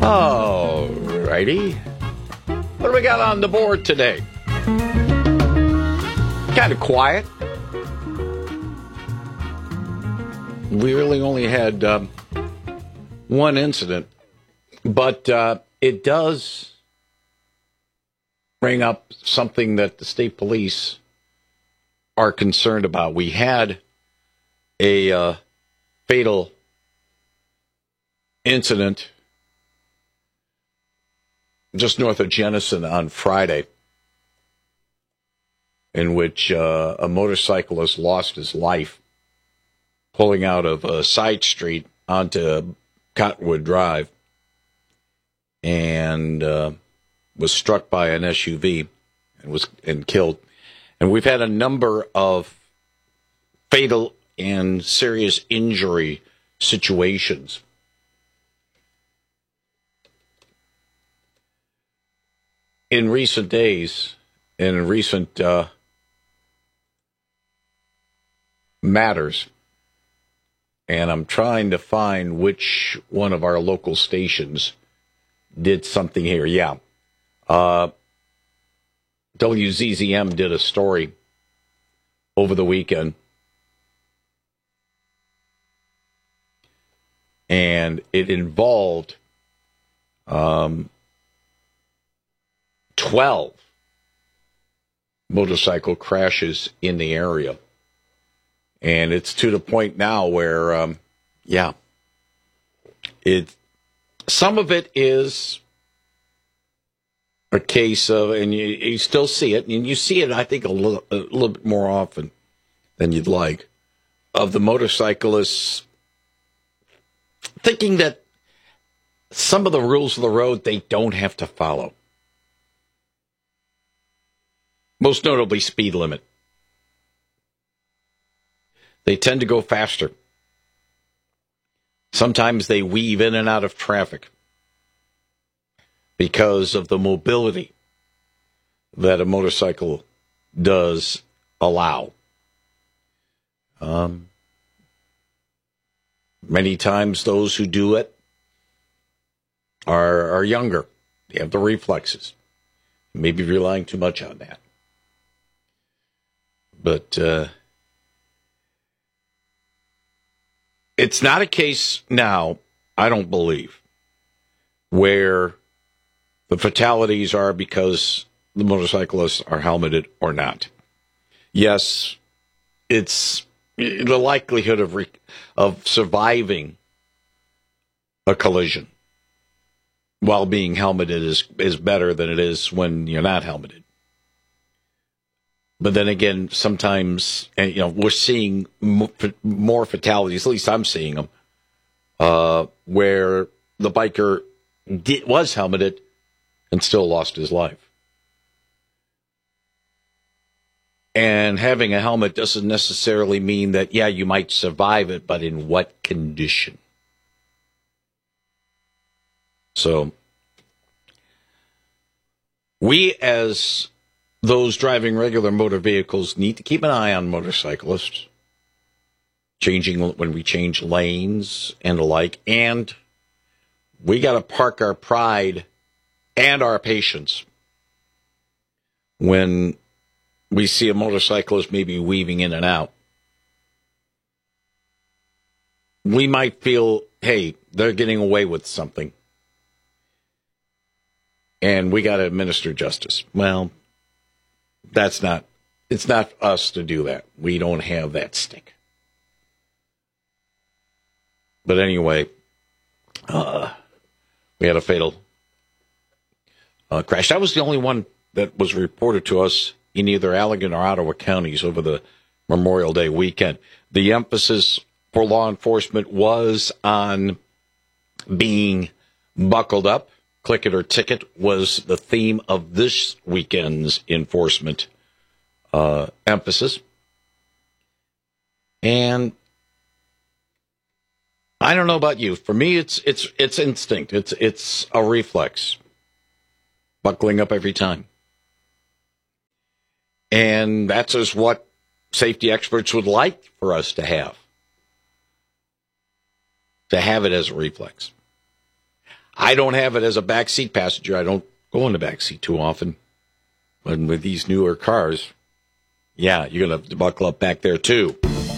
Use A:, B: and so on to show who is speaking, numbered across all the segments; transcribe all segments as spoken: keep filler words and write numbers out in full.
A: All righty. What do we got on the board today? Kind of quiet. We really only had um, one incident, but uh, it does bring up something that the state police are concerned about. We had a uh, fatal incident just north of Jenison on Friday, in which uh, a motorcyclist lost his life pulling out of a side street onto Cottonwood Drive and uh, was struck by an S U V and was and killed. And we've had a number of fatal and serious injury situations. In recent days, in recent uh, matters, and I'm trying to find which one of our local stations did something here. Yeah. Uh, W Z Z M did a story over the weekend, and it involved um, twelve motorcycle crashes in the area. And it's to the point now where, um, yeah, it, some of it is a case of, and you, you still see it, and you see it, I think, a little, a little bit more often than you'd like, of the motorcyclists thinking that some of the rules of the road they don't have to follow. Most notably, speed limit. They tend to go faster. Sometimes they weave in and out of traffic because of the mobility that a motorcycle does allow. Um, many times those who do it are, are younger. They have the reflexes. Maybe relying too much on that. But uh, it's not a case now, I don't believe, where the fatalities are because the motorcyclists are helmeted or not. Yes, it's the likelihood of re- of surviving a collision while being helmeted is, is better than it is when you're not helmeted. But then again, sometimes, you know, we're seeing more fatalities, at least I'm seeing them, uh, where the biker did, was helmeted and still lost his life. And having a helmet doesn't necessarily mean that, yeah, you might survive it, but in what condition? So, we as those driving regular motor vehicles need to keep an eye on motorcyclists, changing when we change lanes and the like, and we got to park our pride and our patience when we see a motorcyclist maybe weaving in and out. We might feel, hey, they're getting away with something, and we got to administer justice. Well, That's not, it's not us to do that. We don't have that stick. But anyway, uh, we had a fatal uh, crash. That was the only one that was reported to us in either Allegan or Ottawa counties over the Memorial Day weekend. The emphasis for law enforcement was on being buckled up. Click it or ticket was the theme of this weekend's enforcement uh, emphasis. And I don't know about you. For me, it's it's it's instinct. It's it's a reflex. Buckling up every time. And that's just what safety experts would like for us to have. To have it as a reflex. I don't have it as a backseat passenger. I don't go in the backseat too often. But with these newer cars, yeah, you're going to have to buckle up back there, too.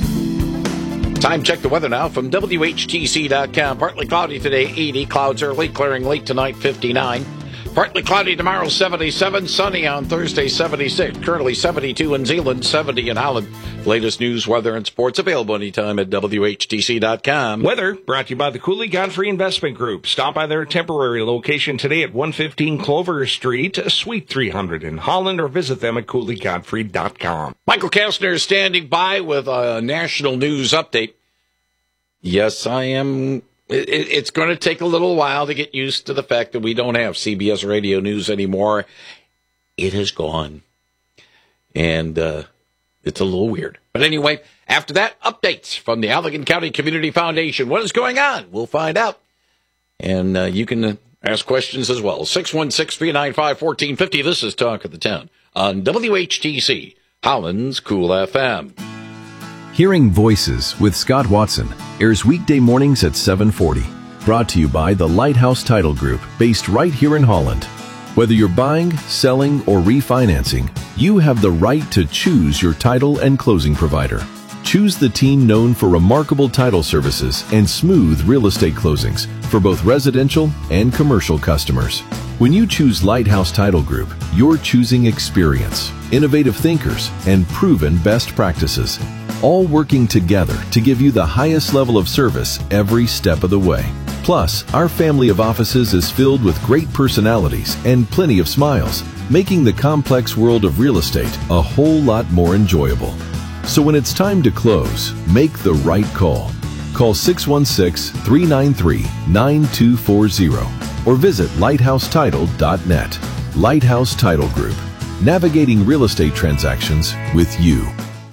A: Time check the weather now from W H T C dot com. Partly cloudy today, eighty. Clouds early, clearing late tonight, fifty-nine. Partly cloudy tomorrow, seventy-seven. Sunny on Thursday, seventy-six. Currently seventy-two in Zeeland, seventy in Holland. Latest news, weather, and sports available anytime at W H T C dot com.
B: Weather brought to you by the Cooley Godfrey Investment Group. Stop by their temporary location today at one fifteen Clover Street, Suite three hundred in Holland, or visit them at Cooley Godfrey dot com.
A: Michael Kastner is standing by with a national news update. Yes, I am. It, it's going to take a little while to get used to the fact that we don't have C B S Radio News anymore. It is gone. And uh, it's a little weird. But anyway, after that, updates from the Allegan County Community Foundation. What is going on? We'll find out. And uh, you can ask questions as well. six one six, three nine five, one four five zero. This is Talk of the Town on W H T C, Holland's Cool F M.
C: Hearing Voices with Scott Watson airs weekday mornings at seven forty. Brought to you by the Lighthouse Title Group, based right here in Holland. Whether you're buying, selling, or refinancing, you have the right to choose your title and closing provider. Choose the team known for remarkable title services and smooth real estate closings for both residential and commercial customers. When you choose Lighthouse Title Group, you're choosing experience, innovative thinkers, and proven best practices, all working together to give you the highest level of service every step of the way. Plus, our family of offices is filled with great personalities and plenty of smiles, making the complex world of real estate a whole lot more enjoyable. So when it's time to close, make the right call. Call six one six, three nine three, nine two four zero or visit lighthouse title dot net. Lighthouse Title Group, navigating real estate transactions with you.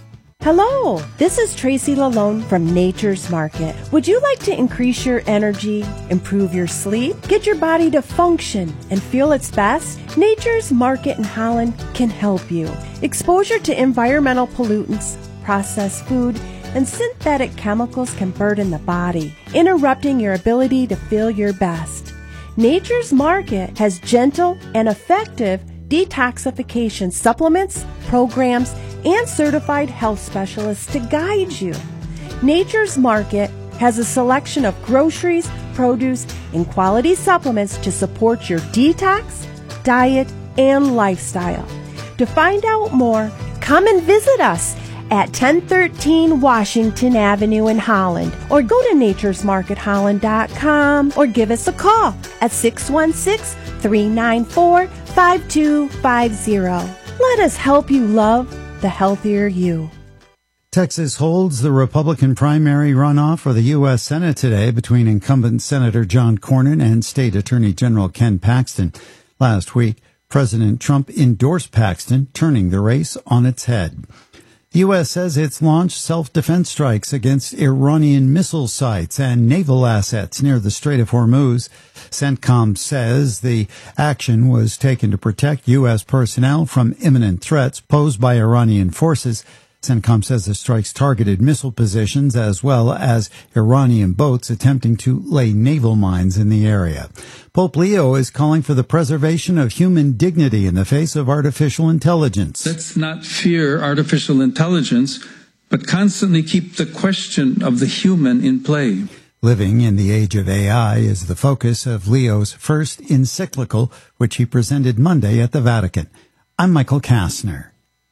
D: Hello, this is Tracy Lalone from Nature's Market. Would you like to increase your energy, improve your sleep, get your body to function and feel its best? Nature's Market in Holland can help you. Exposure to environmental pollutants, processed food, and synthetic chemicals can burden the body, interrupting your ability to feel your best. Nature's Market has gentle and effective detoxification supplements, programs, and certified health specialists to guide you. Nature's Market has a selection of groceries, produce, and quality supplements to support your detox, diet, and lifestyle. To find out more, come and visit us at ten thirteen Washington Avenue in Holland, or go to natures market holland dot com, or give us a call at six one six, three nine four, five two five zero. Let us help you love the healthier you.
E: Texas holds the Republican primary runoff for the U S Senate today between incumbent Senator John Cornyn and State Attorney General Ken Paxton. Last week, President Trump endorsed Paxton, turning the race on its head. The U S says it's launched self-defense strikes against Iranian missile sites and naval assets near the Strait of Hormuz. CENTCOM says the action was taken to protect U S personnel from imminent threats posed by Iranian forces. CENTCOM says the strikes targeted missile positions as well as Iranian boats attempting to lay naval mines in the area. Pope Leo is calling for the preservation of human dignity in the face of artificial intelligence.
F: Let's not fear artificial intelligence, but constantly keep the question of the human in play.
E: Living in the age of A I is the focus of Leo's first encyclical, which he presented Monday at the Vatican. I'm Michael Kastner.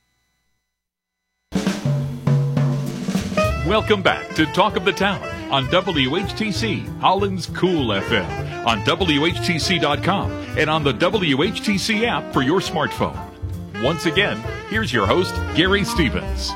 G: Welcome back to Talk of the Town on W H T C, Holland's Cool F M, on W H T C dot com, and on the W H T C app for your smartphone. Once again, here's your host, Gary Stevens.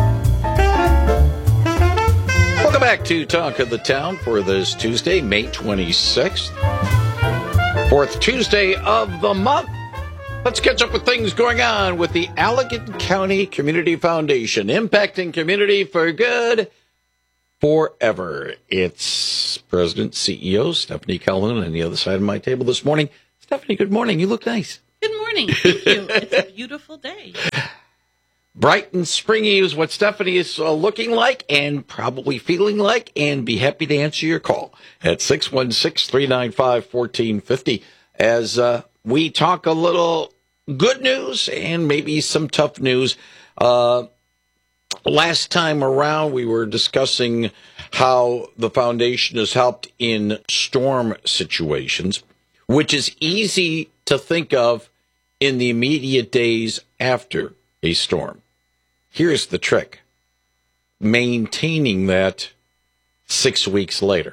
A: Welcome back to Talk of the Town for this Tuesday, May twenty-sixth. Fourth Tuesday of the month. Let's catch up with things going on with the Allegan County Community Foundation, impacting community for good forever. It's President, C E O, Stephanie Cullen on the other side of my table this morning. Stephanie, good morning. You look nice.
H: Good morning. Thank you. It's a beautiful day.
A: bright and springy is what Stephanie is uh, looking like and probably feeling like, and be happy to answer your call at six one six, three nine five, one four five zero as uh, we talk a little good news and maybe some tough news. Uh, last time around, we were discussing how the foundation has helped in storm situations, which is easy to think of in the immediate days after a storm. Here's the trick: maintaining that six weeks later,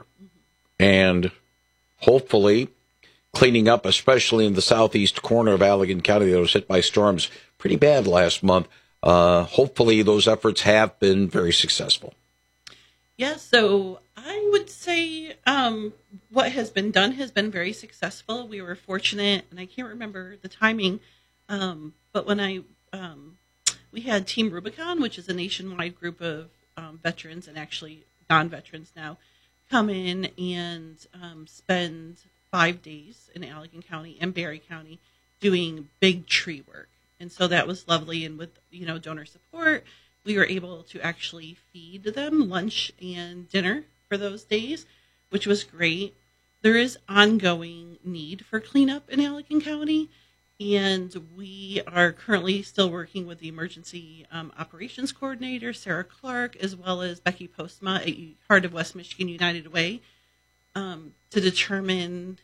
A: and hopefully cleaning up, especially in the southeast corner of Allegan County that was hit by storms pretty bad last month. Uh, hopefully those efforts have been very successful.
H: Yeah, so I would say um, what has been done has been very successful. We were fortunate, and I can't remember the timing, um, but when I um, we had Team Rubicon, which is a nationwide group of um, veterans and actually non-veterans now, come in and um, spend five days in Allegan County and Barry County doing big tree work. And so that was lovely. And with, you know, donor support, we were able to actually feed them lunch and dinner for those days, which was great. There is ongoing need for cleanup in Allegan County, and we are currently still working with the emergency um, operations coordinator, Sarah Clark, as well as Becky Postma at Heart of West Michigan United Way, um, to determine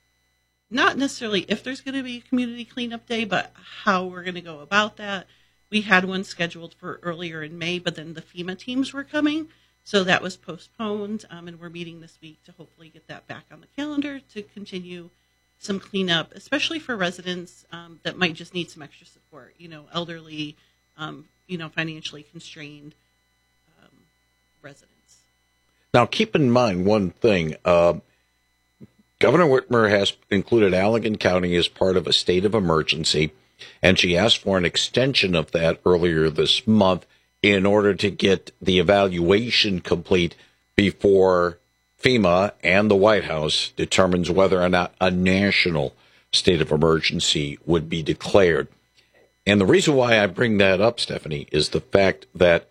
H: not necessarily if there's going to be a community cleanup day, but how we're going to go about that. We had one scheduled for earlier in May, but then the FEMA teams were coming, so that was postponed, um, and we're meeting this week to hopefully get that back on the calendar to continue some cleanup, especially for residents um, that might just need some extra support, you know, elderly, um, you know, financially constrained um, residents.
A: Now, keep in mind one thing. Uh, Governor Whitmer has included Allegan County as part of a state of emergency, and she asked for an extension of that earlier this month in order to get the evaluation complete before FEMA and the White House determines whether or not a national state of emergency would be declared. And the reason why I bring that up, Stephanie, is the fact that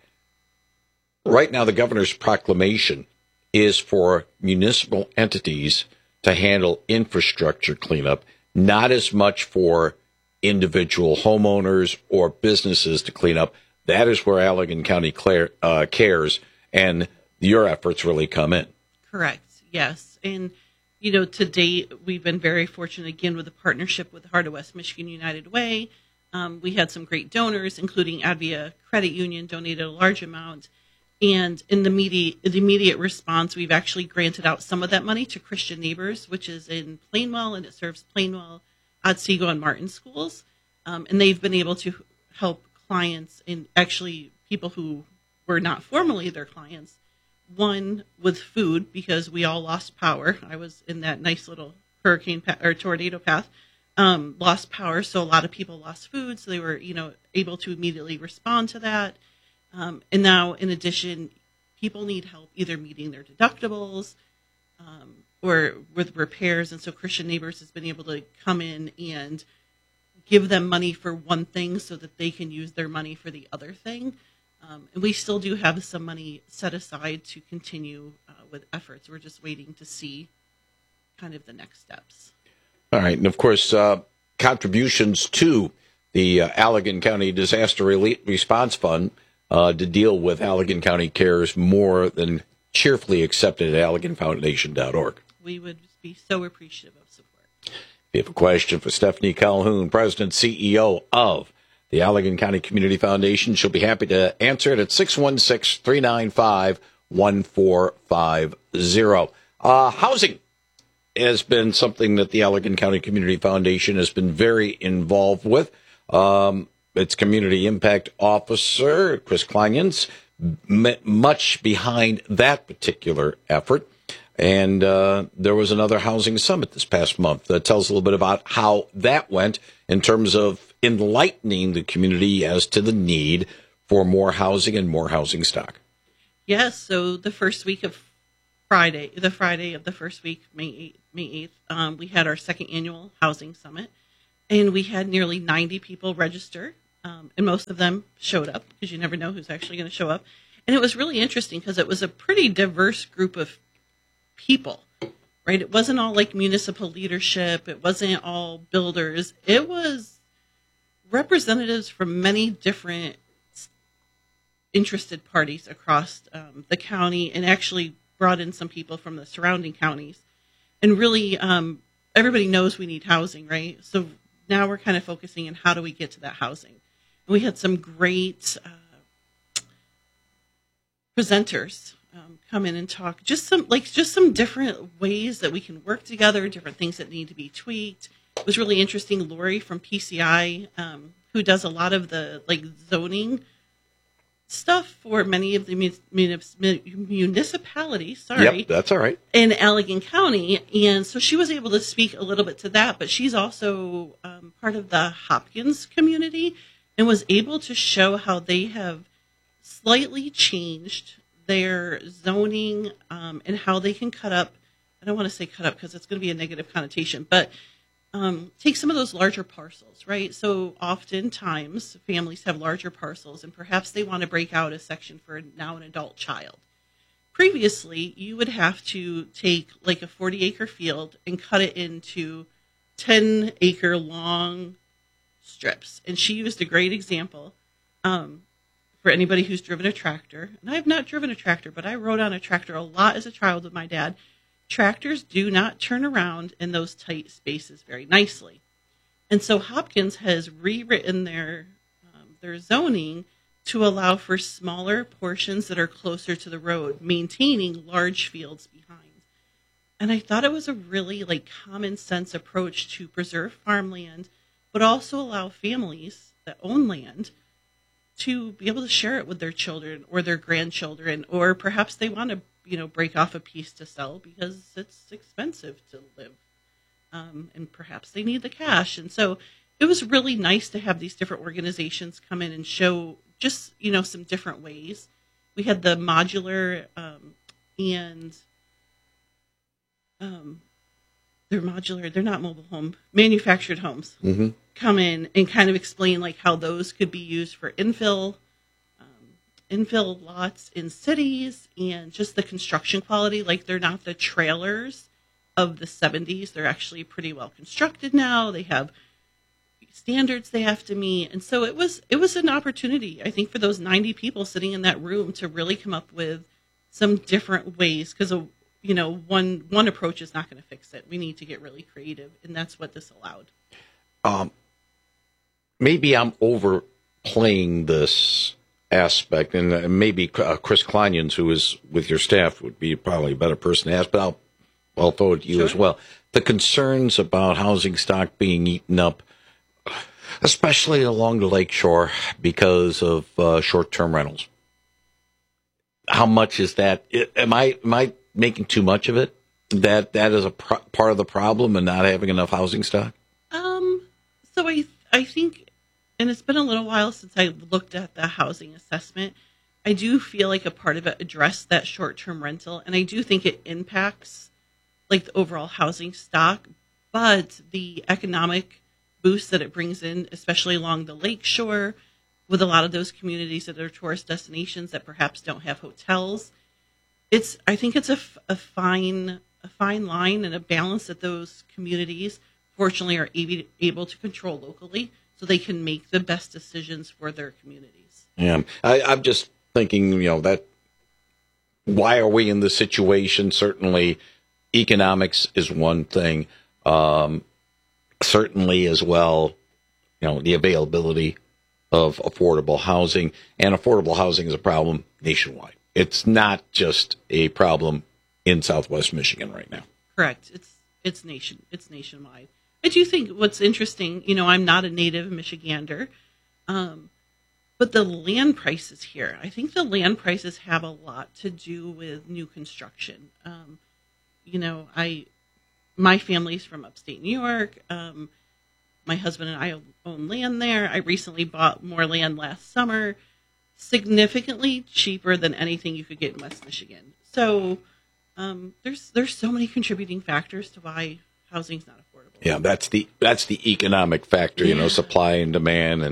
A: right now the governor's proclamation is for municipal entities to handle infrastructure cleanup, not as much for individual homeowners or businesses to clean up. That is where Allegan County clear, uh, cares, and your efforts really come in.
H: Correct, yes. And, you know, to date, we've been very fortunate, again, with the partnership with the Heart of West Michigan United Way. Um, we had some great donors, including Advia Credit Union donated a large amount. And in the immediate, the immediate response, we've actually granted out some of that money to Christian Neighbors, which is in Plainwell, and it serves Plainwell, Otsego, and Martin schools. Um, and they've been able to help clients, and actually people who were not formally their clients, one with food, because we all lost power. I was in that nice little hurricane pa- or tornado path, um, lost power. So a lot of people lost food. So they were, you know, able to immediately respond to that. Um, and now, in addition, people need help either meeting their deductibles um, or with repairs. And so Christian Neighbors has been able to come in and give them money for one thing so that they can use their money for the other thing. Um, and we still do have some money set aside to continue uh, with efforts. We're just waiting to see kind of the next steps.
A: All right. And, of course, uh, contributions to the uh, Allegan County Disaster Relief Response Fund Uh, to deal with Allegan County cares more than cheerfully accepted at Allegan Foundation dot org.
H: We would be so appreciative of support.
A: If you have a question for Stephanie Calhoun, President C E O of the Allegan County Community Foundation, she'll be happy to answer it at six one six, three nine five, one four five zero. Uh, housing has been something that the Allegan County Community Foundation has been very involved with. Um, Its community impact officer, Chris Kleinens, m- much behind that particular effort. And uh, there was another housing summit this past month that tells a little bit about how that went in terms of enlightening the community as to the need for more housing and more housing stock.
H: Yes, so the first week of Friday, the Friday of the first week, May eighth, May eighth, um, we had our second annual housing summit, and we had nearly ninety people register. um, and most of them showed up because you never know who's actually going to show up. And it was really interesting because it was a pretty diverse group of people, right? It wasn't all like municipal leadership. It wasn't all builders. It was representatives from many different interested parties across um, the county, and actually brought in some people from the surrounding counties. And really, um, everybody knows we need housing, right? So now we're kind of focusing on how do we get to that housing. And we had some great uh, presenters um, come in and talk, just some like just some different ways that we can work together, different things that need to be tweaked. It was really interesting. Lori from P C I, um, who does a lot of the like zoning stuff for many of the munis- municipalities, sorry.
A: Yep, that's all right.
H: In Allegan County. And so she was able to speak a little bit to that, but she's also um, part of the Hopkins community and was able to show how they have slightly changed their zoning um, and how they can cut up. I don't want to say cut up because it's going to be a negative connotation, but Um, take some of those larger parcels, right? So oftentimes families have larger parcels and perhaps they want to break out a section for now an adult child. Previously, you would have to take like a forty acre field and cut it into ten acre long strips. And she used a great example um, for anybody who's driven a tractor. And I have not driven a tractor, but I rode on a tractor a lot as a child with my dad. Tractors do not turn around in those tight spaces very nicely. And so Hopkins has rewritten their um, their zoning to allow for smaller portions that are closer to the road, maintaining large fields behind. And I thought it was a really like common sense approach to preserve farmland, but also allow families that own land to be able to share it with their children or their grandchildren, or perhaps they want to you know, break off a piece to sell because it's expensive to live. Um, and perhaps they need the cash. And so it was really nice to have these different organizations come in and show just, you know, some different ways. We had the modular um, and um, they're modular, they're not mobile home, manufactured homes mm-hmm. come in and kind of explain like how those could be used for infill infill lots in cities and just the construction quality. Like they're not the trailers of the seventies. They're actually pretty well constructed now. They have standards they have to meet. And so it was, it was an opportunity, I think, for those ninety people sitting in that room to really come up with some different ways. Cause you know, one, one approach is not going to fix it. We need to get really creative. And that's what this allowed.
A: Um, maybe I'm overplaying this aspect, and maybe uh, Chris Kleinjans, who is with your staff, would be probably a better person to ask, but I'll, I'll throw it to you sure. as well. The concerns about housing stock being eaten up, especially along the lakeshore because of uh, short-term rentals. How much is that? Am I am I making too much of it? That that is a pro- part of the problem and not having enough housing stock?
H: Um. So I I think. And it's been a little while since I looked at the housing assessment. I do feel like a part of it addressed that short-term rental, and I do think it impacts like the overall housing stock, but the economic boost that it brings in, especially along the lake shore, with a lot of those communities that are tourist destinations that perhaps don't have hotels, it's I think it's a, a fine a fine line and a balance that those communities fortunately are able, able to control locally, so they can make the best decisions for their communities.
A: Yeah, I, I'm just thinking, you know, that why are we in this situation? Certainly, economics is one thing. Um, certainly, as well, you know, the availability of affordable housing, and affordable housing is a problem nationwide. It's not just a problem in Southwest Michigan right now.
H: Correct. It's it's nation. It's nationwide. I do think what's interesting, you know, I'm not a native Michigander, um, but the land prices here, I think the land prices have a lot to do with new construction. Um, you know, I, my family's from upstate New York. Um, my husband and I own land there. I recently bought more land last summer, significantly cheaper than anything you could get in West Michigan. So um, there's there's so many contributing factors to why housing's not affordable.
A: Yeah, that's the that's the economic factor, you
H: yeah.
A: know, supply and demand, and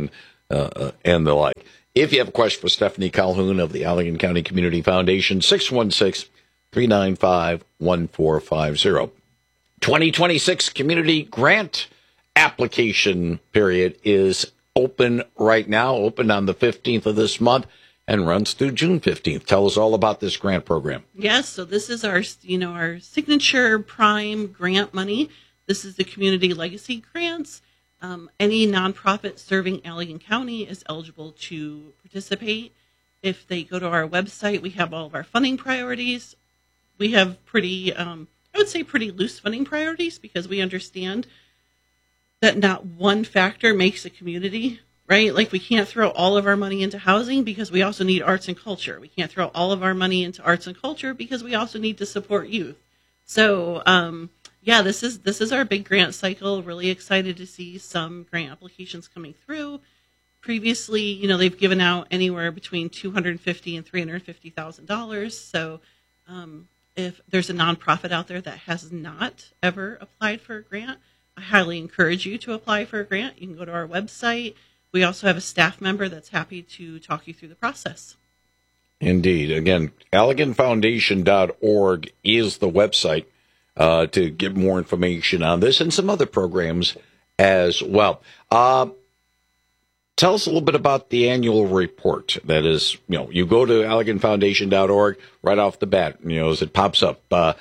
A: uh, and the like. If you have a question for Stephanie Calhoun of the Allegan County Community Foundation, six one six, three nine five, one four five zero. twenty twenty-six community grant application period is open right now, open on the fifteenth of this month and runs through June fifteenth. Tell us all about this grant program.
H: Yes, so this is our, you know, our signature prime grant money. This is the Community Legacy Grants. Um, any nonprofit serving Allegan County is eligible to participate. If they go to our website, we have all of our funding priorities. We have pretty, um, I would say pretty loose funding priorities because we understand that not one factor makes a community, right? Like we can't throw all of our money into housing because we also need arts and culture. We can't throw all of our money into arts and culture because we also need to support youth. So, um, yeah, this is this is our big grant cycle. Really excited to see some grant applications coming through. Previously, you know, they've given out anywhere between two hundred fifty thousand dollars and three hundred fifty thousand dollars. So um, if there's a nonprofit out there that has not ever applied for a grant, I highly encourage you to apply for a grant. You can go to our website. We also have a staff member that's happy to talk you through the process.
A: Indeed. Again, Allegan Foundation dot org is the website uh, to get more information on this and some other programs as well. Uh, tell us a little bit about the annual report. That is, you know, you go to Allegan Foundation dot org right off the bat, you know, as it pops up. Uh,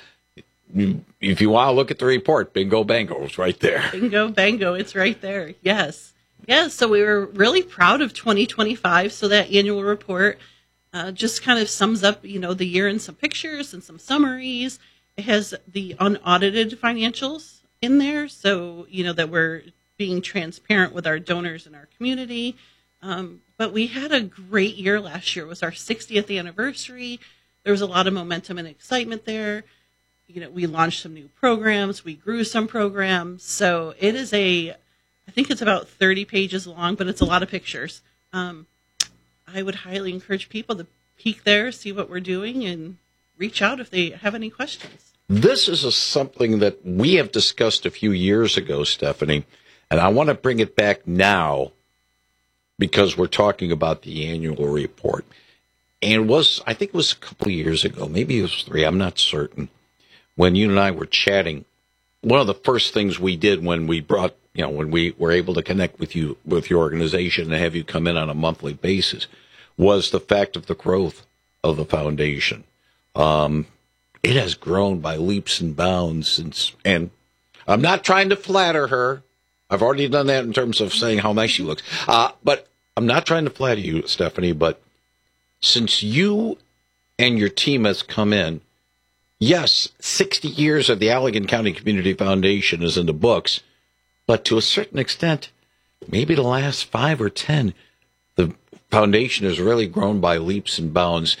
A: if you want to look at the report, bingo, bango, it's right there.
H: Bingo, bango, it's right there. Yes. Yes. So we were really proud of twenty twenty-five. So that annual report uh, just kind of sums up, you know, the year in some pictures and some summaries. It has the unaudited financials in there. So, you know, that we're being transparent with our donors and our community. Um, but we had a great year last year. It was our sixtieth anniversary. There was a lot of momentum and excitement there. You know, we launched some new programs. We grew some programs. So it is a, I think it's about thirty pages long, but it's a lot of pictures. Um, I would highly encourage people to peek there, see what we're doing, and reach out if they have any questions.
A: This is a, something that we have discussed a few years ago, Stephanie, and I want to bring it back now because we're talking about the annual report. And it was, I think it was a couple of years ago, maybe it was three, I'm not certain, when you and I were chatting. One of the first things we did when we brought, you know, when we were able to connect with you, with your organization and have you come in on a monthly basis was the fact of the growth of the foundation. Um, it has grown by leaps and bounds since, and I'm not trying to flatter her. I've already done that in terms of saying how nice she looks. Uh, but I'm not trying to flatter you, Stephanie, but since you and your team has come in, yes, sixty years of the Allegan County Community Foundation is in the books, but to a certain extent, maybe the last five or ten, the foundation has really grown by leaps and bounds.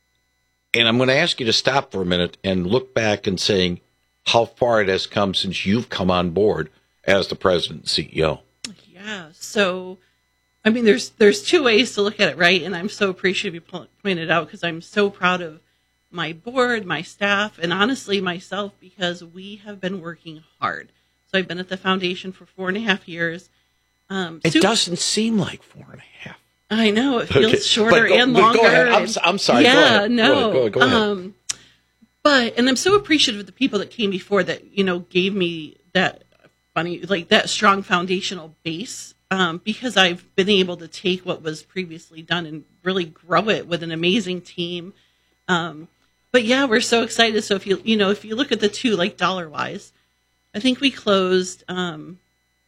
A: And I'm going to ask you to stop for a minute and look back and saying how far it has come since you've come on board as the president and C E O.
H: Yeah, so, I mean, there's there's two ways to look at it, right? And I'm so appreciative you pointed out because I'm so proud of my board, my staff, and honestly myself because we have been working hard. So I've been at the foundation for four and a half years. Um,
A: it
H: super-
A: doesn't seem like four and a half.
H: I know, it feels
A: okay.
H: shorter
A: go,
H: and
A: but
H: longer.
A: Go ahead. I'm, I'm sorry.
H: Yeah,
A: go ahead.
H: no.
A: Go ahead. Go ahead. Go ahead.
H: Um, but, and I'm so appreciative of the people that came before that, you know, gave me that funny, like that strong foundational base. Um, because I've been able to take what was previously done and really grow it with an amazing team. Um, but yeah, we're so excited. So if you, you know, if you look at the two, like dollar wise, I think we closed, um,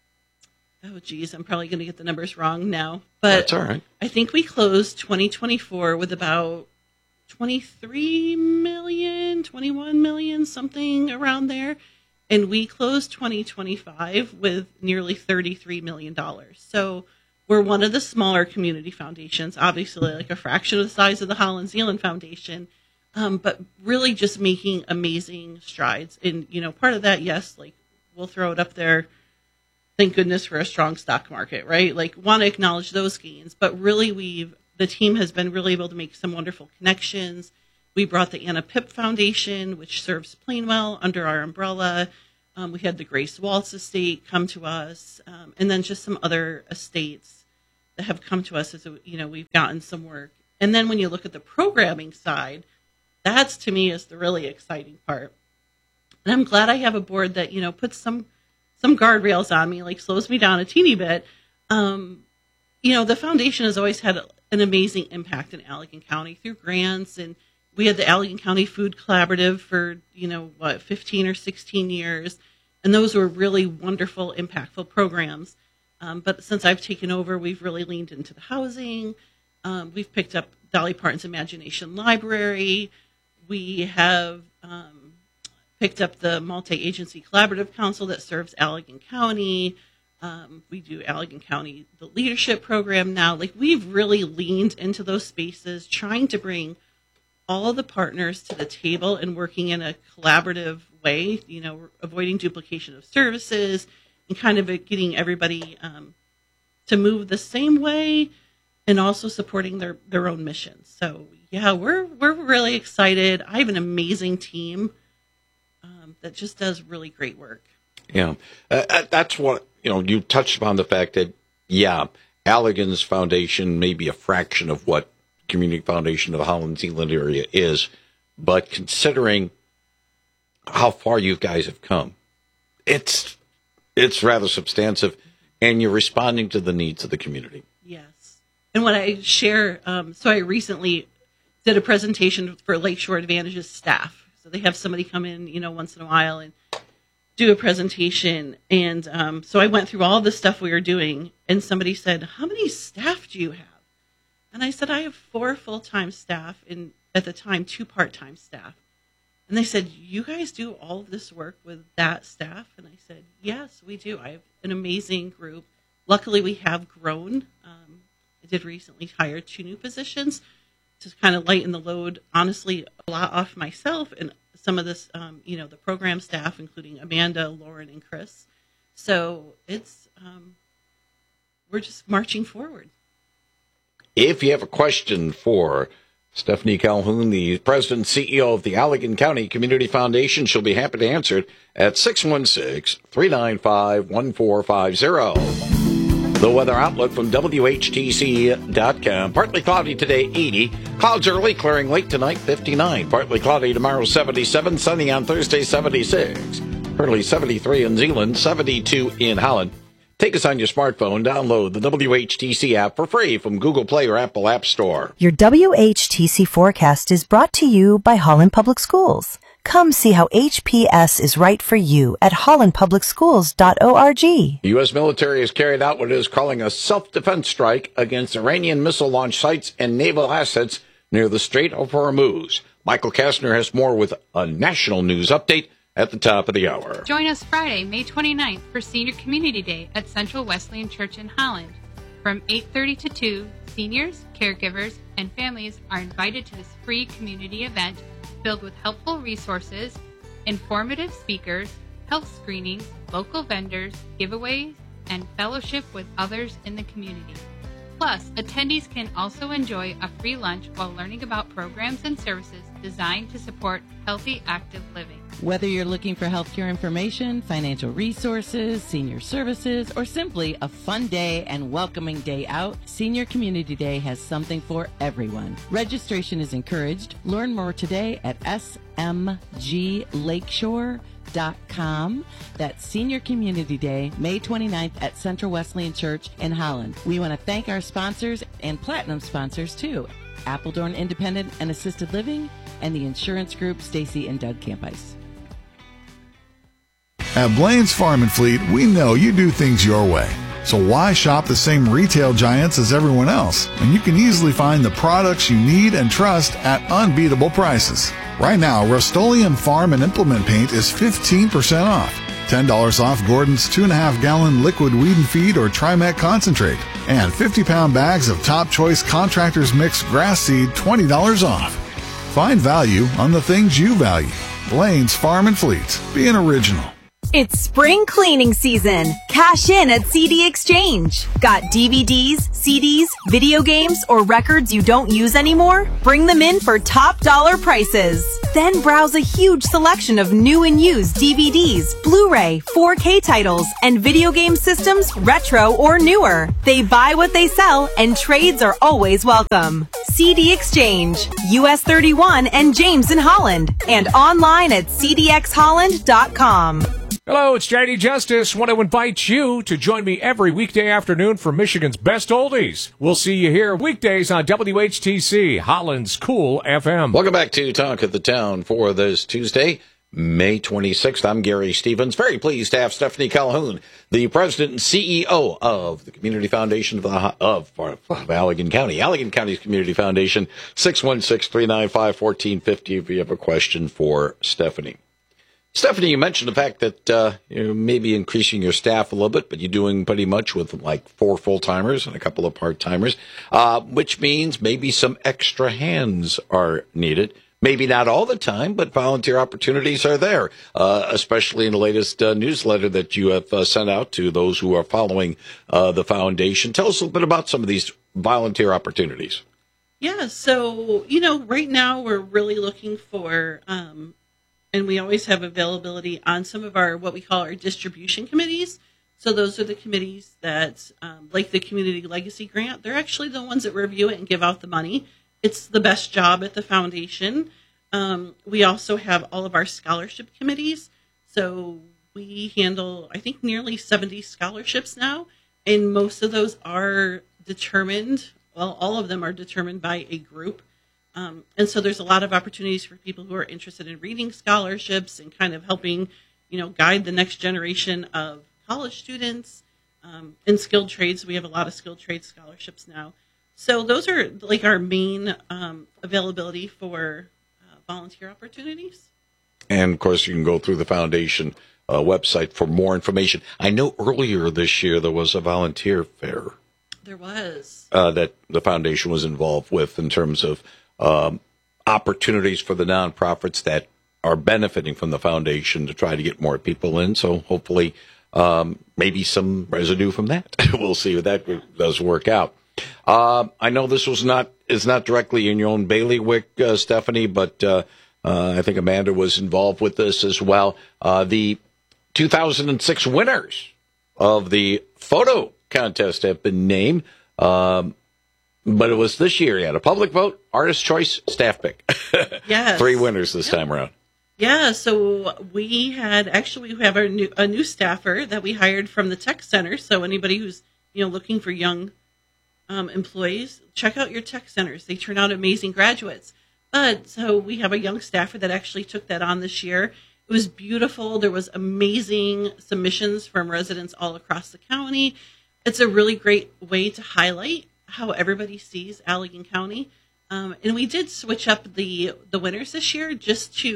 H: oh geez, I'm probably going to get the numbers wrong now, but
A: that's all right.
H: I think we closed twenty twenty-four with about twenty-three million, twenty-one million, something around there. And we closed twenty twenty-five with nearly thirty-three million dollars. So we're one of the smaller community foundations, obviously like a fraction of the size of the Holland Zealand Foundation, um, but really just making amazing strides. And, you know, part of that, yes, like we'll throw it up there. Thank goodness for a strong stock market, right? Like want to acknowledge those gains, but really we've, the team has been really able to make some wonderful connections. We brought the Anna Pipp Foundation, which serves Plainwell, under our umbrella. Um, we had the Grace Waltz estate come to us, um, and then just some other estates that have come to us as, a, you know, we've gotten some work. And then when you look at the programming side, that's to me is the really exciting part. And I'm glad I have a board that, you know, puts some, some guardrails on me, like slows me down a teeny bit. Um, you know, the foundation has always had an amazing impact in Allegan County through grants. And we had the Allegan County Food Collaborative for, you know, what, fifteen or sixteen years. And those were really wonderful, impactful programs. Um, but since I've taken over, we've really leaned into the housing. Um, we've picked up Dolly Parton's Imagination Library. We have um, picked up the Multi-Agency Collaborative Council that serves Allegan County. Um, we do Allegan County, the leadership program now. Like, we've really leaned into those spaces, trying to bring all the partners to the table and working in a collaborative way, you know, avoiding duplication of services and kind of getting everybody um, to move the same way and also supporting their, their own mission. So, yeah, we're we're really excited. I have an amazing team um, that just does really great work.
A: Yeah, uh, that's what, you know, you touched upon the fact that, yeah, Allegan's foundation may be a fraction of what Community Foundation of the Holland-Zeeland area is, but considering how far you guys have come, it's it's rather substantive, and you're responding to the needs of the community.
H: Yes. And what I share, um, so I recently did a presentation for Lakeshore Advantage's staff. So they have somebody come in, you know, once in a while and do a presentation. And um, so I went through all the stuff we were doing, and somebody said, "How many staff do you have?" And I said, "I have four full-time staff and at the time, two part-time staff." And they said, "You guys do all of this work with that staff?" And I said, "Yes, we do. I have an amazing group. Luckily, we have grown. Um, I did recently hire two new positions to kind of lighten the load, honestly, a lot off myself and some of this, um, you know, the program staff, including Amanda, Lauren, and Chris. So it's, um, we're just marching forward."
A: If you have a question for Stephanie Calhoun, the president and C E O of the Allegan County Community Foundation, she'll be happy to answer it at six one six, three nine five, one four five zero. The weather outlook from W H T C dot com. Partly cloudy today, eighty. Clouds early, clearing late tonight, fifty-nine. Partly cloudy tomorrow, seventy-seven. Sunny on Thursday, seventy-six. Early seventy-three in Zeeland, seventy-two in Holland. Take us on your smartphone. Download the W H T C app for free from Google Play or Apple App Store.
I: Your W H T C forecast is brought to you by Holland Public Schools. Come see how H P S is right for you at holland public schools dot org.
A: The U S military has carried out what it is calling a self-defense strike against Iranian missile launch sites and naval assets near the Strait of Hormuz. Michael Kastner has more with a national news update at the top of the hour.
J: Join us Friday, May twenty-ninth for Senior Community Day at Central Wesleyan Church in Holland. From eight thirty to two, seniors, caregivers, and families are invited to this free community event filled with helpful resources, informative speakers, health screenings, local vendors, giveaways, and fellowship with others in the community. Plus, attendees can also enjoy a free lunch while learning about programs and services designed to support healthy, active living.
K: Whether you're looking for healthcare information, financial resources, senior services, or simply a fun day and welcoming day out, Senior Community Day has something for everyone. Registration is encouraged. Learn more today at s m g lakeshore dot com. That's Senior Community Day, May twenty-ninth at Central Wesleyan Church in Holland. We want to thank our sponsors and platinum sponsors too, Appledorn Independent and Assisted Living, and the insurance group Stacy and Doug Campice.
L: At Blaine's Farm and Fleet, we know you do things your way. So why shop the same retail giants as everyone else? And you can easily find the products you need and trust at unbeatable prices. Right now, Rust-Oleum Farm and Implement Paint is fifteen percent off. ten dollars off Gordon's two and a half gallon liquid weed and feed or Trimet concentrate. And fifty pound bags of Top Choice Contractors Mix grass seed, twenty dollars off. Find value on the things you value. Blaine's Farm and Fleet. Be an original.
M: It's spring cleaning season. Cash in at C D Exchange. Got D V Ds, C Ds, video games, or records you don't use anymore? Bring them in for top dollar prices. Then browse a huge selection of new and used D V Ds, Blu-ray, four K titles, and video game systems, retro or newer. They buy what they sell, and trades are always welcome. C D Exchange, U S thirty-one and James in Holland, and online at c d x holland dot com.
N: Hello, it's J D Justice. Want to invite you to join me every weekday afternoon for Michigan's Best Oldies. We'll see you here weekdays on W H T C, Holland's Cool F M.
A: Welcome back to Talk of the Town for this Tuesday, May twenty-sixth. I'm Gary Stevens. Very pleased to have Stephanie Calhoun, the president and C E O of the Community Foundation of, the, of, of Allegan County, Allegan County's Community Foundation, six one six, three nine five, one four five zero if you have a question for Stephanie. Stephanie, you mentioned the fact that uh, you may be increasing your staff a little bit, but you're doing pretty much with like four full-timers and a couple of part-timers, uh, which means maybe some extra hands are needed. Maybe not all the time, but volunteer opportunities are there, uh, especially in the latest uh, newsletter that you have uh, sent out to those who are following uh, the foundation. Tell us a little bit about some of these volunteer opportunities.
H: Yeah, so, you know, right now we're really looking for... Um, And we always have availability on some of our, what we call our distribution committees. So those are the committees that, um, like the Community Legacy Grant, they're actually the ones that review it and give out the money. It's the best job at the foundation. Um, we also have all of our scholarship committees. So we handle, I think, nearly seventy scholarships now. And most of those are determined, well, all of them are determined by a group. Um, and so there's a lot of opportunities for people who are interested in reading scholarships and kind of helping, you know, guide the next generation of college students. Um, in skilled trades, we have a lot of skilled trades scholarships now. So those are like our main um, availability for uh, volunteer opportunities.
A: And, of course, you can go through the foundation uh, website for more information. I know earlier this year there was a volunteer fair.
H: There was.
A: Uh, that the foundation was involved with in terms of Um, opportunities for the nonprofits that are benefiting from the foundation to try to get more people in. So hopefully, um, maybe some residue from that. We'll see if that does work out. Uh, I know this was not is not directly in your own bailiwick, uh, Stephanie, but uh, uh, I think Amanda was involved with this as well. Uh, the two thousand six winners of the photo contest have been named. Um, But it was this year. You had a public vote, artist choice, staff pick.
H: Yes.
A: Three winners this
H: yep.
A: time around.
H: Yeah, so we had actually we have our new, a new staffer that we hired from the tech center. So anybody who's, you know, looking for young um, employees, check out your tech centers. They turn out amazing graduates. But so we have a young staffer that actually took that on this year. It was beautiful. There was amazing submissions from residents all across the county. It's a really great way to highlight how everybody sees Allegan County. Um, and we did switch up the the winners this year just to,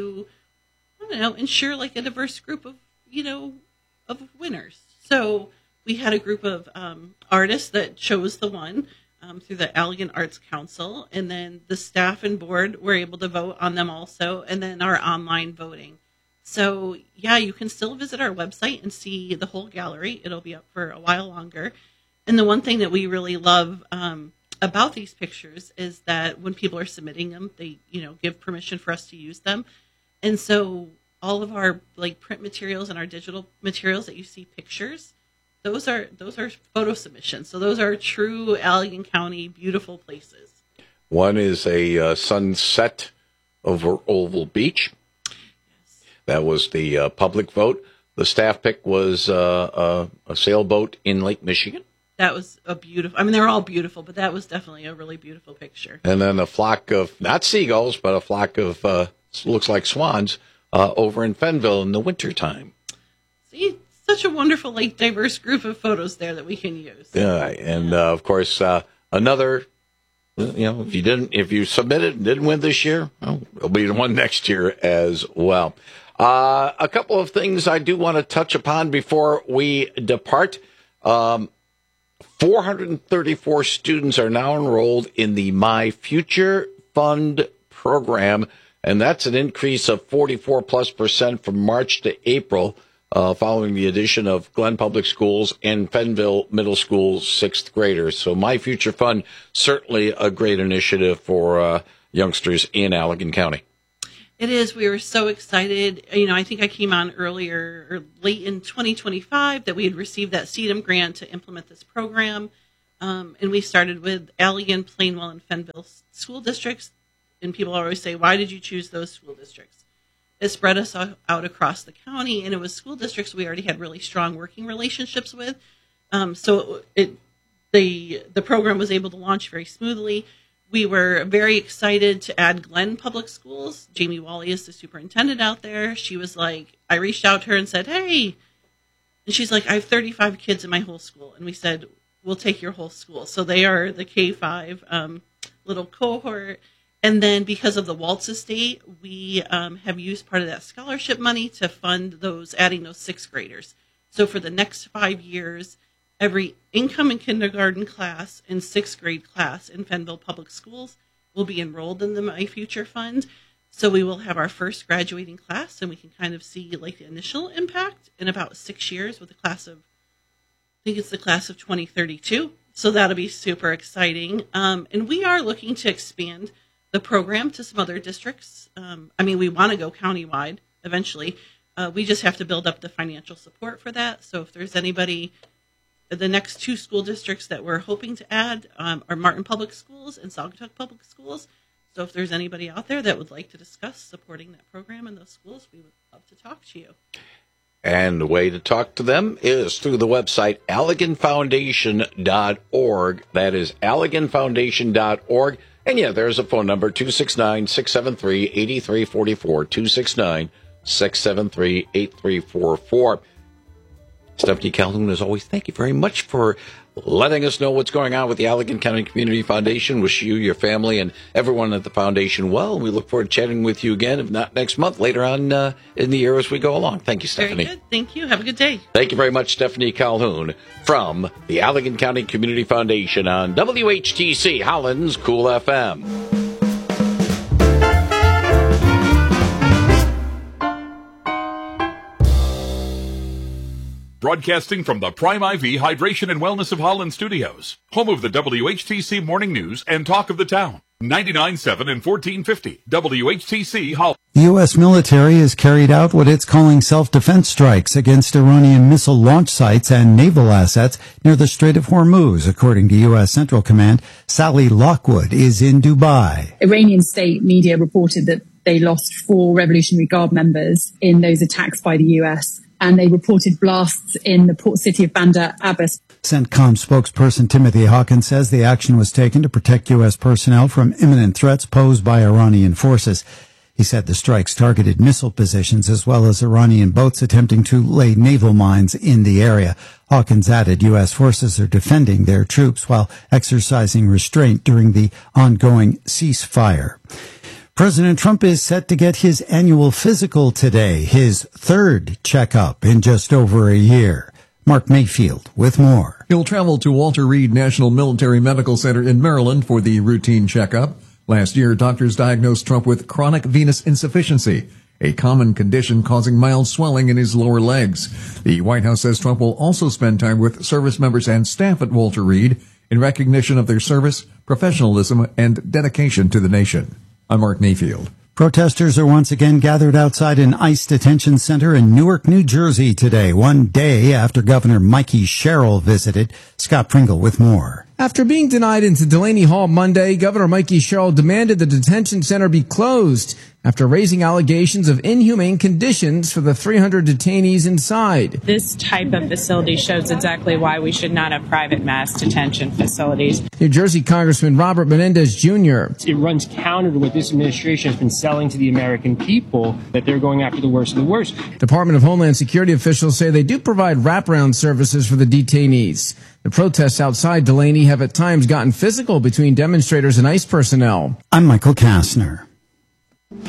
H: I don't know, ensure like a diverse group of, you know, of winners. So we had a group of um, artists that chose the one um, through the Allegan Arts Council. And then the staff and board were able to vote on them also. And then our online voting. So, yeah, you can still visit our website and see the whole gallery. It'll be up for a while longer. And the one thing that we really love um, about these pictures is that when people are submitting them, they, you know, give permission for us to use them. And so all of our like print materials and our digital materials that you see pictures, those are those are photo submissions. So those are true Allegan County beautiful places.
A: One is a uh, sunset over Oval Beach. Yes. That was the uh, public vote. The staff pick was uh, a, a sailboat in Lake Michigan.
H: That was a beautiful, I mean, they're all beautiful, but that was definitely a really beautiful picture.
A: And then a flock of, not seagulls, but a flock of, uh, looks like swans, uh, over in Fenville in the wintertime.
H: See, such a wonderful, like, diverse group of photos there that we can use.
A: Yeah, and, uh, of course, uh, another, you know, if you didn't, if you submitted and didn't win this year, well, it'll be the one next year as well. Uh, a couple of things I do want to touch upon before we depart. Um, four hundred thirty-four students are now enrolled in the My Future Fund program, and that's an increase of forty-four plus percent from March to April. uh, following the addition of Glenn Public Schools and Fenville Middle School sixth graders. So My Future Fund, certainly a great initiative for uh, youngsters in Allegan County.
H: It is. We were so excited. You know, I think I came on earlier or late in twenty twenty-five that we had received that C E D M grant to implement this program. Um, and we started with Allegan, Plainwell, and Fenville school districts. And people always say, why did you choose those school districts? It spread us out across the county, and it was school districts we already had really strong working relationships with. Um, so it, the the program was able to launch very smoothly. We were very excited to add Glenn Public Schools. Jamie Wally is the superintendent out there. She was like, I reached out to her and said, hey. And she's like, I have thirty-five kids in my whole school. And we said, we'll take your whole school. So they are the K five um, little cohort. And then because of the Waltz estate, we um, have used part of that scholarship money to fund those, adding those sixth graders. So for the next five years, every incoming kindergarten class and sixth grade class in Fenville Public Schools will be enrolled in the My Future Fund. So we will have our first graduating class, and we can kind of see like the initial impact in about six years with the class of, I think it's the class of twenty thirty-two. So that'll be super exciting. Um, and we are looking to expand the program to some other districts. Um, I mean, we want to go countywide eventually. Uh, we just have to build up the financial support for that. So if there's anybody, the next two school districts that we're hoping to add um, are Martin Public Schools and Saugatuck Public Schools. So if there's anybody out there that would like to discuss supporting that program in those schools, we would love to talk to you.
A: And the way to talk to them is through the website Allegan Foundation dot org. That is Allegan Foundation dot org. And yeah, there's a phone number, two six nine, six seven three, eight three four four, two six nine, six seven three, eight three four four. Stephanie Calhoun, as always, thank you very much for letting us know what's going on with the Allegan County Community Foundation. Wish you, your family, and everyone at the foundation well. We look forward to chatting with you again, if not next month, later on uh, in the year as we go along. Thank you, Stephanie.
H: Very good. Thank you. Have a good day.
A: Thank you very much, Stephanie Calhoun, from the Allegan County Community Foundation on W H T C, Holland's Cool F M.
G: Broadcasting from the Prime I V Hydration and Wellness of Holland Studios, home of the W H T C Morning News and Talk of the Town. ninety-nine point seven and fourteen fifty W H T C Holland.
E: The U S military has carried out what it's calling self-defense strikes against Iranian missile launch sites and naval assets near the Strait of Hormuz, according to U S Central Command. Sally Lockwood is in Dubai.
O: Iranian state media reported that they lost four Revolutionary Guard members in those attacks by the U S, and they reported blasts in the port city of Bandar Abbas.
E: CENTCOM spokesperson Timothy Hawkins says the action was taken to protect U S personnel from imminent threats posed by Iranian forces. He said the strikes targeted missile positions as well as Iranian boats attempting to lay naval mines in the area. Hawkins added U S forces are defending their troops while exercising restraint during the ongoing ceasefire. President Trump is set to get his annual physical today, his third checkup in just over a year. Mark Mayfield with more.
P: He'll travel to Walter Reed National Military Medical Center in Maryland for the routine checkup. Last year, doctors diagnosed Trump with chronic venous insufficiency, a common condition causing mild swelling in his lower legs. The White House says Trump will also spend time with service members and staff at Walter Reed in recognition of their service, professionalism, and dedication to the nation. I'm Mark Mayfield.
E: Protesters are once again gathered outside an ICE detention center in Newark, New Jersey today, one day after Governor Mikey Sherrill visited. Scott Pringle with more.
Q: After being denied into Delaney Hall Monday, Governor Mikey Sherrill demanded the detention center be closed after raising allegations of inhumane conditions for the three hundred detainees inside.
R: This type of facility shows exactly why we should not have private mass detention facilities.
Q: New Jersey Congressman Robert Menendez Junior
S: It runs counter to what this administration has been selling to the American people, that they're going after the worst of the worst.
Q: Department of Homeland Security officials say they do provide wraparound services for the detainees. The protests outside Delaney have at times gotten physical between demonstrators and ICE personnel.
E: I'm Michael Kastner.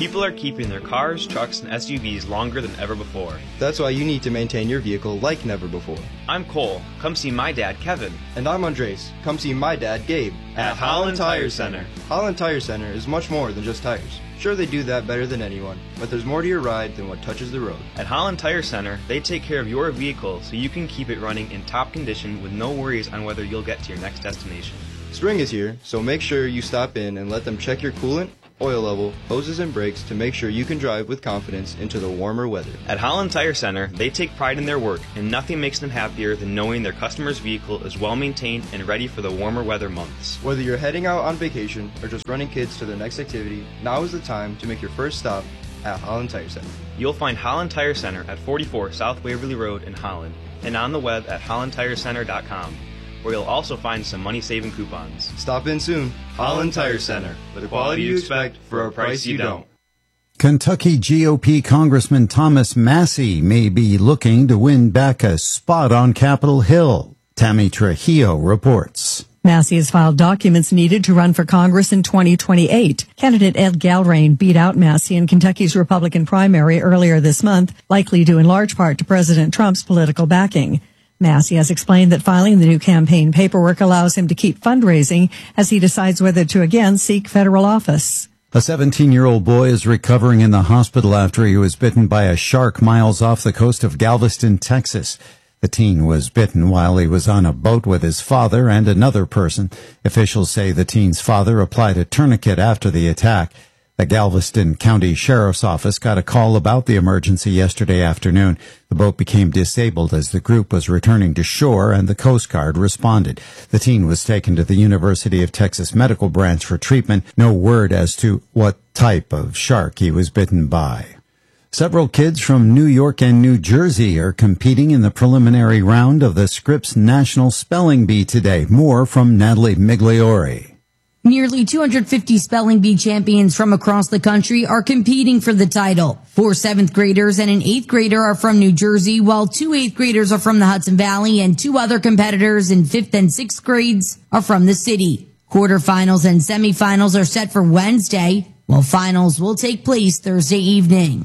T: People are keeping their cars, trucks, and S U Vs longer than ever before.
U: That's why you need to maintain your vehicle like never before.
T: I'm Cole. Come see my dad, Kevin.
U: And I'm Andres. Come see my dad, Gabe.
T: At, at Holland Tire Center.
U: Holland Tire Center is much more than just tires. Sure, they do that better than anyone, but there's more to your ride than what touches the road.
T: At Holland Tire Center, they take care of your vehicle so you can keep it running in top condition with no worries on whether you'll get to your next destination.
U: Spring is here, so make sure you stop in and let them check your coolant, oil level, hoses, and brakes to make sure you can drive with confidence into the warmer weather.
T: At Holland Tire Center, they take pride in their work, and nothing makes them happier than knowing their customer's vehicle is well maintained and ready for the warmer weather months.
U: Whether you're heading out on vacation or just running kids to their next activity, now is the time to make your first stop at Holland Tire Center.
T: You'll find Holland Tire Center at forty-four South Waverly Road in Holland and on the web at holland tire center dot com, where you'll also find some money-saving coupons.
U: Stop in soon. Holland Tire Center, with the quality you expect for a price you don't.
E: Kentucky G O P Congressman Thomas Massie may be looking to win back a spot on Capitol Hill. Tammy Trujillo reports.
V: Massie has filed documents needed to run for Congress in twenty twenty-eight. Candidate Ed Galrain beat out Massie in Kentucky's Republican primary earlier this month, likely due in large part to President Trump's political backing. Massie has explained that filing the new campaign paperwork allows him to keep fundraising as he decides whether to again seek federal office.
E: A seventeen-year-old boy is recovering in the hospital after he was bitten by a shark miles off the coast of Galveston, Texas. The teen was bitten while he was on a boat with his father and another person. Officials say the teen's father applied a tourniquet after the attack. The Galveston County Sheriff's Office got a call about the emergency yesterday afternoon. The boat became disabled as the group was returning to shore, and the Coast Guard responded. The teen was taken to the University of Texas Medical Branch for treatment. No word as to what type of shark he was bitten by. Several kids from New York and New Jersey are competing in the preliminary round of the Scripps National Spelling Bee today. More from Natalie Migliori.
W: Nearly two hundred fifty spelling bee champions from across the country are competing for the title. Four seventh graders and an eighth grader are from New Jersey, while two eighth graders are from the Hudson Valley, and two other competitors in fifth and sixth grades are from the city. Quarterfinals and semifinals are set for Wednesday, while finals will take place Thursday evening.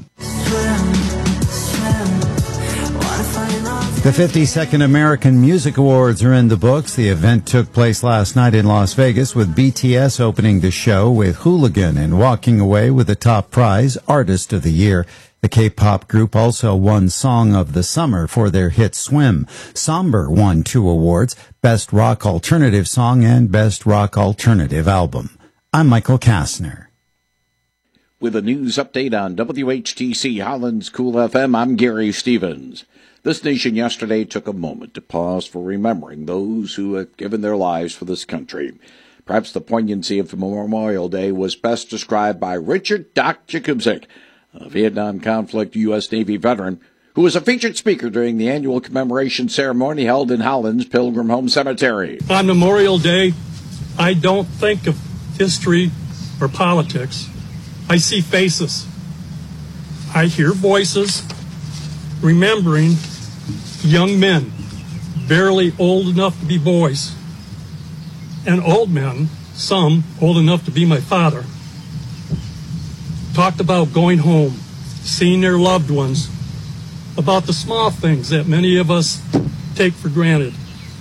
E: The fifty-second American Music Awards are in the books. The event took place last night in Las Vegas, with B T S opening the show with Hooligan and walking away with the top prize, Artist of the Year. The K-pop group also won Song of the Summer for their hit Swim. Somber won two awards, Best Rock Alternative Song and Best Rock Alternative Album. I'm Michael Kastner.
A: With a news update on W H T C Holland's Cool F M, I'm Gary Stevens. This nation yesterday took a moment to pause for remembering those who have given their lives for this country. Perhaps the poignancy of Memorial Day was best described by Richard Doc Jakubczyk, a Vietnam conflict U S Navy veteran, who was a featured speaker during the annual commemoration ceremony held in Holland's Pilgrim Home Cemetery.
X: On Memorial Day, I don't think of history or politics. I see faces. I hear voices, remembering young men, barely old enough to be boys, and old men, some old enough to be my father, talked about going home, seeing their loved ones, about the small things that many of us take for granted.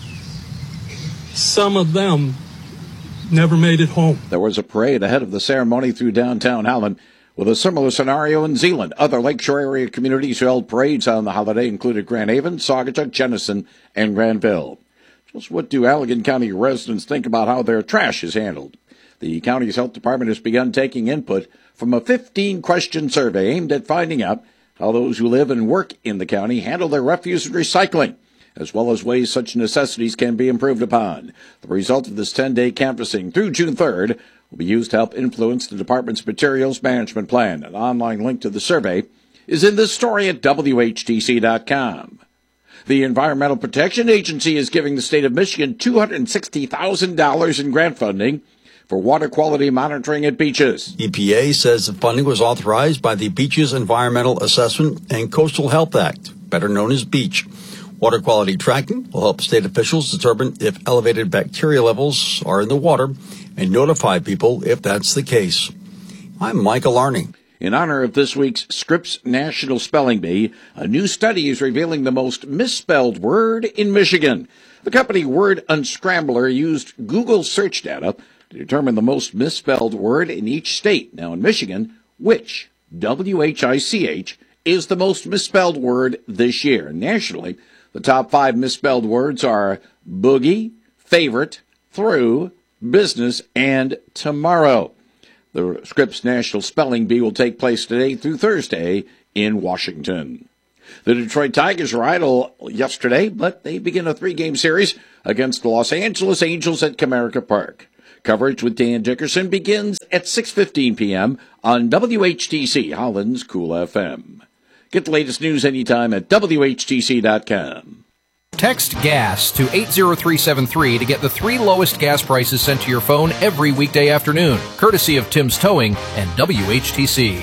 X: Some of them never made it home.
A: There was a parade ahead of the ceremony through downtown Holland, with a similar scenario in Zeeland. Other lakeshore area communities who held parades on the holiday included Grand Haven, Saugatuck, Jenison, and Granville. Just what do Allegan County residents think about how their trash is handled? The county's health department has begun taking input from a fifteen-question survey aimed at finding out how those who live and work in the county handle their refuse and recycling, as well as ways such necessities can be improved upon. The result of this ten-day canvassing through June third will be used to help influence the department's materials management plan. An online link to the survey is in this story at W H T C dot com. The Environmental Protection Agency is giving the state of Michigan two hundred sixty thousand dollars in grant funding for water quality monitoring at beaches.
Y: E P A says the funding was authorized by the Beaches Environmental Assessment and Coastal Health Act, better known as BEACH. Water quality tracking will help state officials determine if elevated bacteria levels are in the water and notify people if that's the case. I'm Michael Arning.
A: In honor of this week's Scripps National Spelling Bee, a new study is revealing the most misspelled word in Michigan. The company Word Unscrambler used Google search data to determine the most misspelled word in each state. Now, in Michigan, which, W H I C H, is the most misspelled word this year? Nationally, the top five misspelled words are boogie, favorite, through, business, and tomorrow. The Scripps National Spelling Bee will take place today through Thursday in Washington. The Detroit Tigers were idle yesterday, but they begin a three-game series against the Los Angeles Angels at Comerica Park. Coverage with Dan Dickerson begins at six fifteen p.m. on W H T C, Holland's Cool F M. Get the latest news anytime at W H T C dot com.
B: Text GAS to eight zero three seven three to get the three lowest gas prices sent to your phone every weekday afternoon, courtesy of Tim's Towing and W H T C.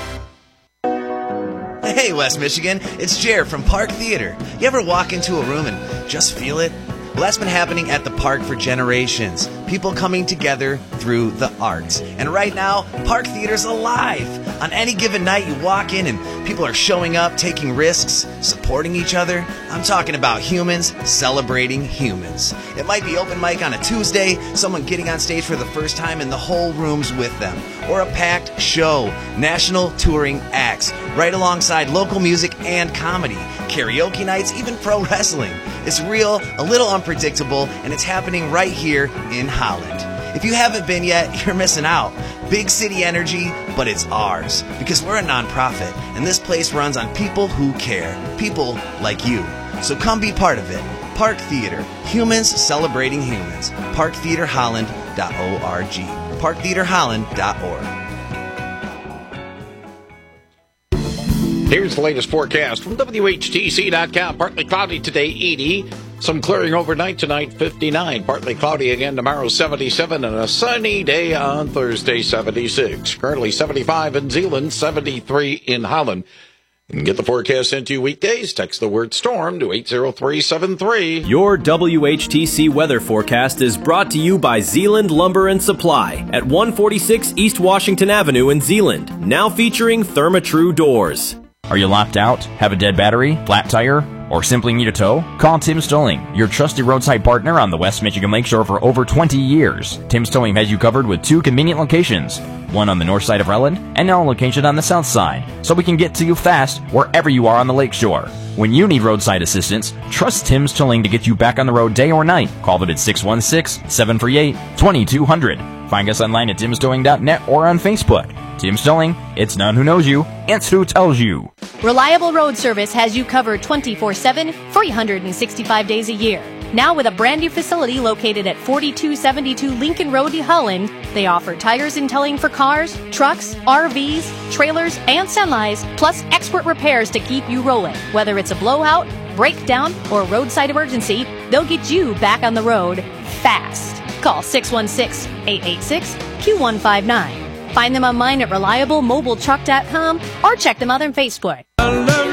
C: Hey, West Michigan, it's Jer from Park Theater. You ever walk into a room and just feel it? Well, that's been happening at the park for generations. People coming together through the arts. And right now, Park Theater's alive. On any given night, you walk in and people are showing up, taking risks, supporting each other. I'm talking about humans celebrating humans. It might be open mic on a Tuesday, someone getting on stage for the first time and the whole room's with them. Or a packed show, national touring acts, right alongside local music and comedy, karaoke nights, even pro wrestling. It's real, a little unpredictable, and it's happening right here in Holland. If you haven't been yet, you're missing out. Big city energy, but it's ours. Because we're a nonprofit, and this place runs on people who care. People like you. So come be part of it. Park Theater. Humans celebrating humans. park theater holland dot org. park theater holland dot org.
A: Here's the latest forecast from W H T C dot com. Partly cloudy today, eighty. Some clearing overnight tonight, fifty-nine. Partly cloudy again tomorrow, seventy-seven. And a sunny day on Thursday, seventy-six. Currently seventy-five in Zeeland, seventy-three in Holland. And get the forecast sent to you weekdays. Text the word storm to eight zero three seven three.
D: Your W H T C weather forecast is brought to you by Zeeland Lumber and Supply at one forty-six East Washington Avenue in Zeeland. Now featuring Therma-Tru doors.
F: Are you locked out? Have a dead battery? Flat tire? Or simply need a tow? Call Tim's Towing, your trusted roadside partner on the West Michigan Lakeshore for over twenty years. Tim's Towing has you covered with two convenient locations, one on the north side of Relland and now a location on the south side, so we can get to you fast wherever you are on the lakeshore. When you need roadside assistance, trust Tim's Towing to get you back on the road day or night. Call them at six one six, seven three eight, two two zero zero. Find us online at tims towing dot net or on Facebook. Tim's Towing, it's none who knows you, it's who tells you.
I: Reliable Road Service has you covered twenty-four seven, three hundred sixty-five days a year. Now with a brand new facility located at forty-two seventy-two Lincoln Road, Holland, they offer tires and towing for cars, trucks, R Vs, trailers, and semis, plus expert repairs to keep you rolling. Whether it's a blowout, breakdown, or roadside emergency, they'll get you back on the road fast. Call six one six, eight eight six, Q one five nine. Find them online at reliable mobile truck dot com or check them out on Facebook.